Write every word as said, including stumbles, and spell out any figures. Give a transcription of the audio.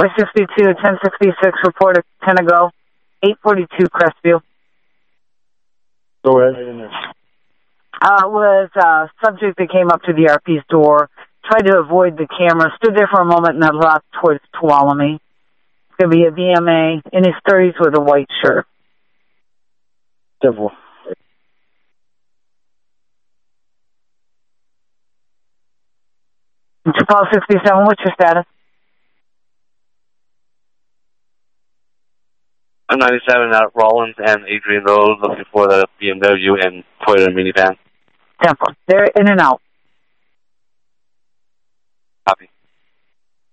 four sixty-two, ten sixty-six, report at ten ago, eight forty-two Crestview. Go ahead. Uh, was a subject that came up to the R P's door, tried to avoid the camera, stood there for a moment, and then walked towards Tuolumne. It's going to be a V M A in his thirties with a white shirt. Simple. Chapal sixty-seven, what's your status? I'm ninety-seven at Rollins and Adrian Road, looking for the B M W and Toyota minivan. Temple. They're in and out. Copy.